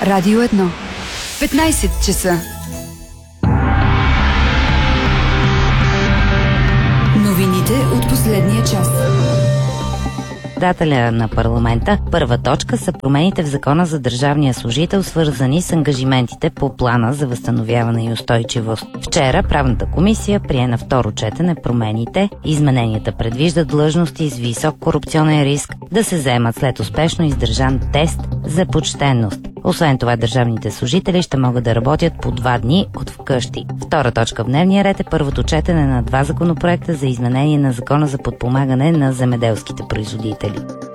Радио 1. 15 часа. Новините от последния час. Председателя на парламента, първа точка са промените в Закона за държавния служител, свързани с ангажиментите по плана за възстановяване и устойчивост. Вчера правната комисия прие на второ четене промените. Измененията предвиждат длъжности с висок корупционен риск да се заемат след успешно издържан тест за почтенност. Освен това, държавните служители ще могат да работят по 2 дни от вкъщи. Втора точка в дневния ред е първото четене на 2 законопроекта за изменение на Закона за подпомагане на земеделските производители.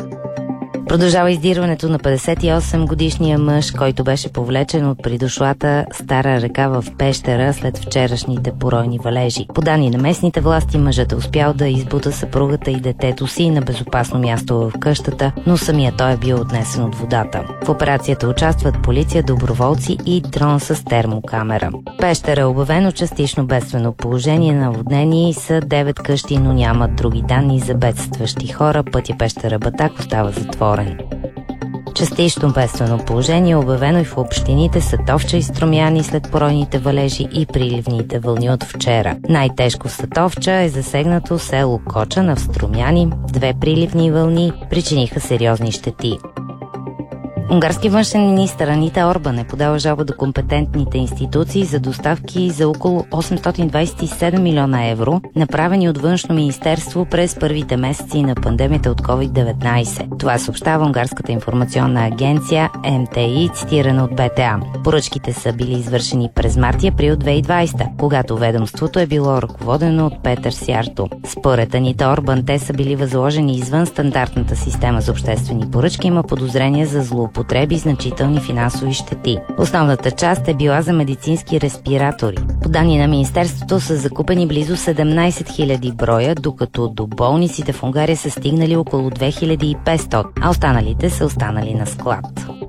Продължава издирването на 58-годишния мъж, който беше повлечен от придошлата Стара река в Пещера след вчерашните поройни валежи. По данни на местните власти, мъжът е успял да избута съпругата и детето си на безопасно място в къщата, но самия той е бил отнесен от водата. В операцията участват полиция, доброволци и дрон с термокамера. Пещера е обявено частично бедствено положение, наводнени са 9 къщи, но нямат други данни за бедстващи хора. Пътя Пещера-Батак остава затворен. Частично бедствено положение е обявено и в общините Сатовча и Струмяни след поройните валежи и приливните вълни от вчера. Най-тежко в Сатовча е засегнато село Кочан, в Струмяни 2 приливни вълни причиниха сериозни щети. Унгарски външен министър Анита Орбан е подала жалба до компетентните институции за доставки за около 827 милиона евро, направени от Външно министерство през първите месеци на пандемията от COVID-19. Това съобщава Унгарската информационна агенция МТИ, цитирана от БТА. Поръчките са били извършени през март и април 2020, когато ведомството е било ръководено от Петър Сярто. Според Анита Орбан, те са били възложени извън стандартната система за обществени поръчки. Има подозрение за злоупотреби и значителни финансови щети. Основната част е била за медицински респиратори. По данни на министерството са закупени близо 17 000 броя, докато до болниците в Унгария са стигнали около 2500, а останалите са останали на склад.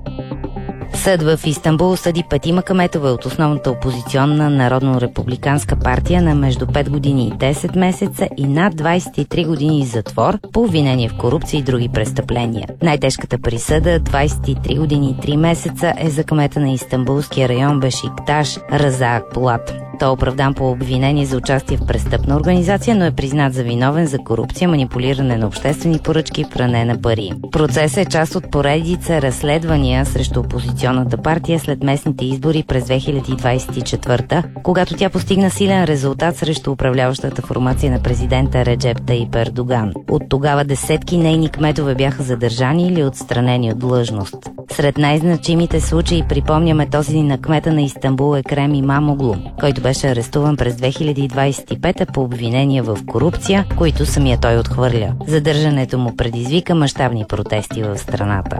Съд в Истанбул съди 5 кметове от основната опозиционна Народно-републиканска партия на между 5 години и 10 месеца и над 23 години затвор по обвинение в корупция и други престъпления. Най-тежката присъда 23 години и 3 месеца е за кмета на Истанбулския район Бешикташ Раза Акбулат. Той е оправдан по обвинение за участие в престъпна организация, но е признат за виновен за корупция, манипулиране на обществени поръчки и пране на пари. Процесът е част от поредица разследвания срещу опозиционната партия след местните избори през 2024, когато тя постигна силен резултат срещу управляващата формация на президента Реджеп Таип Ердоган. От тогава десетки нейни кметове бяха задържани или отстранени от длъжност. Сред най-значимите случаи припомняме този на кмета на Истанбул Екрем Имамоглу, който беше арестуван през 2025 по обвинения в корупция, които самия той отхвърля. Задържането му предизвика мащабни протести в страната.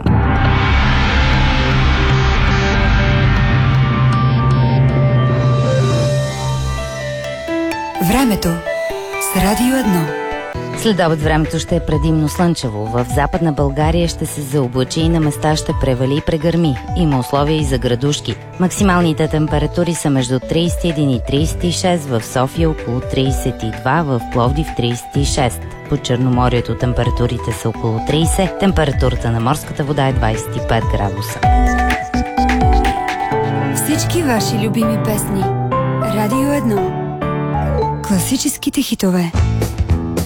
Времето с Радио 1. След обед времето ще е предимно слънчево. В Западна България ще се заоблачи и на места ще превали и прегърми. Има условия и за градушки. Максималните температури са между 31 и 36, в София около 32, в Пловдив 36. По Черноморието температурите са около 30, температурата на морската вода е 25 градуса. Всички ваши любими песни. Радио 1. Класическите хитове.